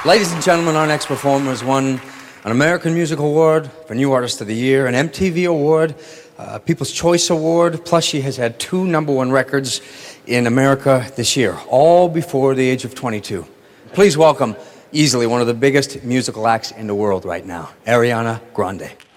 Ladies and gentlemen, our next performer has won an American Music Award for New Artist of the Year, an MTV Award, People's Choice Award, plus she has had 2 #1 records in America this year, all before the age of 22. Please welcome easily one of the biggest musical acts in the world right now, Ariana Grande.